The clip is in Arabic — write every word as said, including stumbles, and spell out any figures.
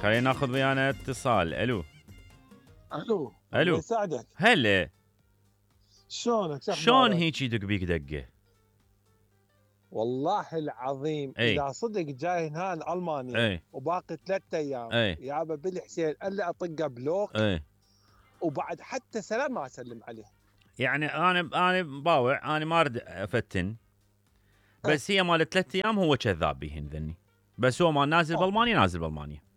خلينا ناخذ ويانا اتصال. الو الو الو يساعدك. هلا شلونك؟ شلون هيك يدق بيك دقه؟ والله العظيم اي اذا صدق جاي هنا المانيا اي وباقي ثلاثة ايام اي يابا بلي حسين الا اطقه بلوك اي وبعد حتى سلام ما اسلم عليه. يعني انا انا باوع، انا ما اريد افتن، بس هي مال ثلاث ايام هو كذاب بيهن ذني، بس هو ما نازل أوه. بالمانيا نازل بالمانيا.